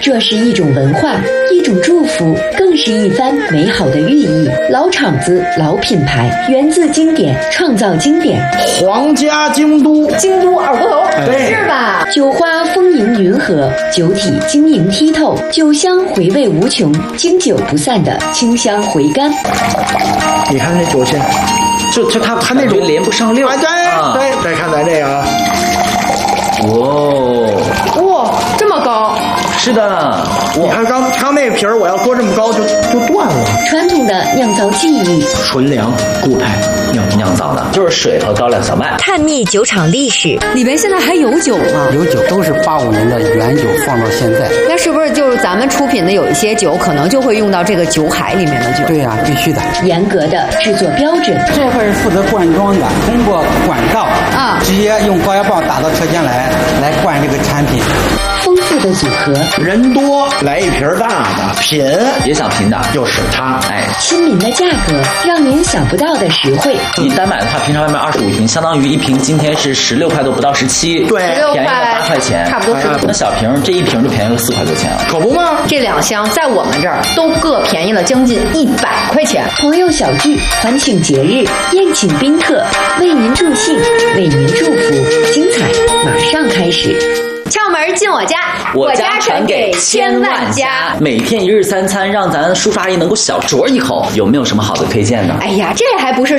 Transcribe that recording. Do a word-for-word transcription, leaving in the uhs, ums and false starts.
这是一种文化，一种祝福，更是一番美好的寓意。老厂子，老品牌，源自经典，创造经典。 皇家京都， 京都二锅头， 对， 是吧？ 酒花丰盈匀和，酒体晶莹剔透，酒香回味无穷，经久不散的清香回甘。 你看那酒线， 就就它它那种连不上溜。 哎，对、啊、对，再看咱这个啊， 哦， 哇，这么高。 是的， 你看刚刚那瓶儿，我要搁这么高就就断了。 传统的酿造技艺， 纯粮固态酿酿造的，就是水和高粱小麦。 探秘酒厂历史， 里面现在还有酒吗？ 有酒，都是八五年的原酒放到现在。 那是不是就是咱们出品的有一些酒，可能就会用到这个酒海里面的酒？ 对呀、啊，必须的。 严格的制作标准。 这块是负责灌装的，通过管道啊，直接用高压棒打到车间来，来灌这个产品。 丰富的组合， 人多来一瓶大的，品也想品的就是它。 哎， 亲民的价格，让您想不到的实惠。 你单买的话，平常外面二十五瓶，相当于一瓶今天是十六块多，不到十七， 对， 便宜了八块钱， 差不多是。 那小瓶这一瓶就便宜了四块多钱啊， 可不嘛。 这两箱在我们这儿都各便宜了将近一百块钱。 朋友小聚，欢庆节日，宴请宾客，为您助兴，为您祝福，精彩马上开始。 窍门进我家， 我家传给千万家。每天一日三餐，让咱叔叔阿姨能够小酌一口，有没有什么好的推荐呢？ 哎呀，这还不是